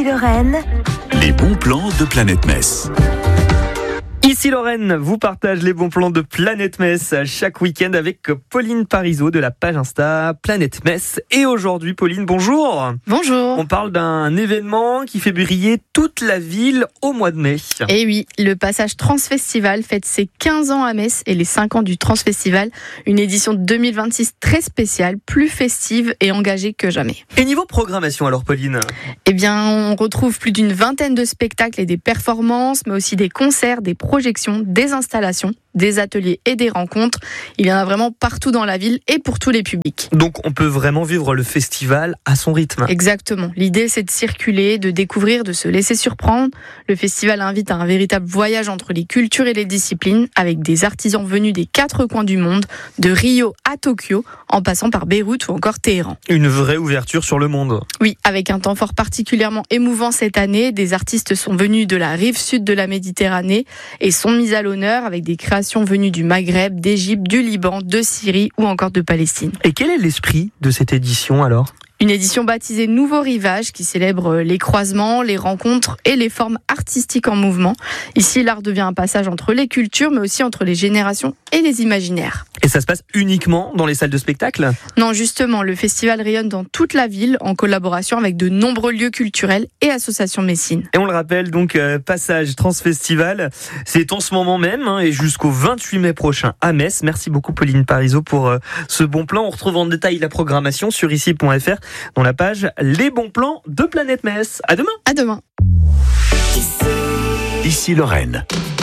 Lorraine, Les bons plans de Planète Metz. Ici Lorraine vous partage les bons plans de Planète Metz chaque week-end avec Pauline Parisot de la page Insta Planète Metz. Et aujourd'hui, Pauline, bonjour. Bonjour. On parle d'un événement qui fait briller toute la ville au mois de mai. Et oui, le Passage Transfestival fête ses 15 ans à Metz et les 5 ans du Transfestival. Une édition 2026 très spéciale, plus festive et engagée que jamais. Et niveau programmation alors, Pauline? Eh bien, on retrouve plus d'une vingtaine de spectacles et des performances, mais aussi des concerts, des projections, des installations, des ateliers et des rencontres. Il y en a vraiment partout dans la ville et pour tous les publics. Donc on peut vraiment vivre le festival à son rythme. Exactement. L'idée, c'est de circuler, de découvrir, de se laisser surprendre. Le festival invite à un véritable voyage entre les cultures et les disciplines, avec des artisans venus des 4 coins du monde, de Rio à Tokyo, en passant par Beyrouth ou encore Téhéran. Une vraie ouverture sur le monde. Oui, avec un temps fort particulièrement émouvant cette année, des artistes sont venus de la rive sud de la Méditerranée et sont mis à l'honneur avec des créations venues du Maghreb, d'Égypte, du Liban, de Syrie ou encore de Palestine. Et quel est l'esprit de cette édition alors ? Une édition baptisée Nouveau Rivage qui célèbre les croisements, les rencontres et les formes artistiques en mouvement. Ici, l'art devient un passage entre les cultures, mais aussi entre les générations et les imaginaires. Et ça se passe uniquement dans les salles de spectacle ? Non, justement, le festival rayonne dans toute la ville en collaboration avec de nombreux lieux culturels et associations messines. Et on le rappelle, donc, Passage Transfestival, c'est en ce moment même et jusqu'au 28 mai prochain à Metz. Merci beaucoup Pauline Parisot pour ce bon plan. On retrouve en détail la programmation sur ici.fr dans la page Les bons plans de Planète Metz. À demain. À demain. Ici Lorraine.